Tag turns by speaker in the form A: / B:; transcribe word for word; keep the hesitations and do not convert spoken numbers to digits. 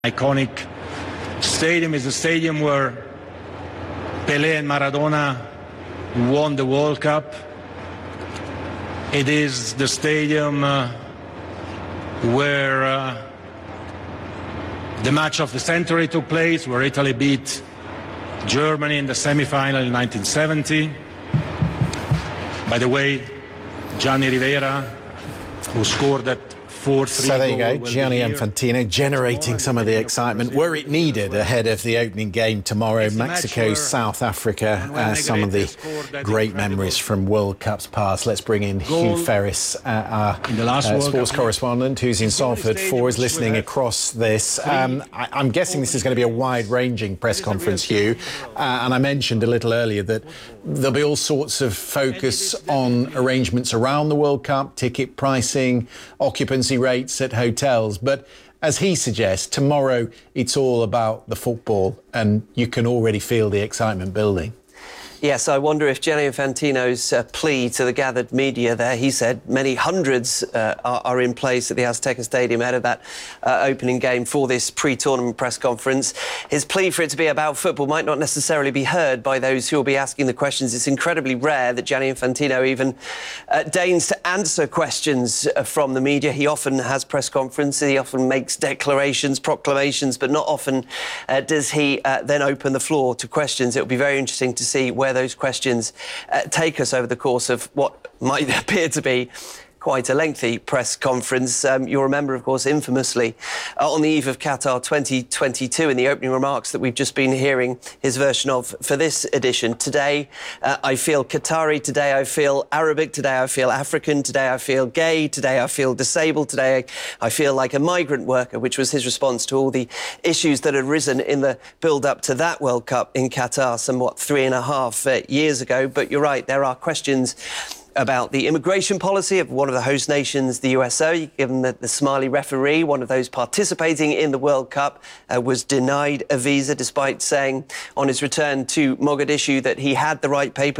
A: Iconic stadium is a stadium where Pelé and Maradona won the World Cup. It is the stadium uh, where uh, the match of the century took place, where Italy beat Germany in the semi-final in nineteen seventy. By the way, Gianni Rivera, who scored that four three
B: So there you
A: goal,
B: go, Gianni Infantino generating some of the excitement where it needed ahead of the opening game tomorrow. Mexico, South Africa, uh, some of the great memories from World Cups past. Let's bring in Hugh Ferris, uh, our uh, sports correspondent who's in Salford for us, listening across this. Um, I, I'm guessing this is going to be a wide-ranging press conference, Hugh, uh, and I mentioned a little earlier that there'll be all sorts of focus on arrangements around the World Cup, ticket pricing, occupancy rates at hotels, but as he suggests, tomorrow it's all about the football and you can already feel the excitement building.
C: Yes, I wonder if Gianni Infantino's uh, plea to the gathered media there, he said many hundreds uh, are, are in place at the Azteca Stadium ahead of that uh, opening game for this pre-tournament press conference. His plea for it to be about football might not necessarily be heard by those who will be asking the questions. It's incredibly rare that Gianni Infantino even uh, deigns to answer questions uh, from the media. He often has press conferences, he often makes declarations, proclamations, but not often uh, does he uh, then open the floor to questions. It'll be very interesting to see where those questions uh, take us over the course of what might appear to be quite a lengthy press conference. Um, you'll remember, of course, infamously, uh, on the eve of Qatar twenty twenty-two, in the opening remarks that we've just been hearing his version of for this edition. Today, uh, I feel Qatari. Today, I feel Arabic. Today, I feel African. Today, I feel gay. Today, I feel disabled. Today, I feel like a migrant worker, which was his response to all the issues that had risen in the build-up to that World Cup in Qatar somewhat three and a half uh, years ago. But you're right, there are questions about the immigration policy of one of the host nations, the U S A, given that the Somali referee, one of those participating in the World Cup, uh, was denied a visa despite saying on his return to Mogadishu that he had the right papers.